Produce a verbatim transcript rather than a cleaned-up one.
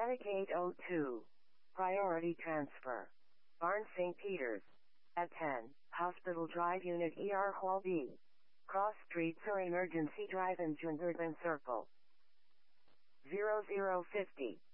Medic eight oh two. Priority transfer. Barnes Saint Peter's. At ten, Hospital Drive Unit E R Hall B. Cross Streets or Emergency Drive in Jungerden Circle. zero zero fifty.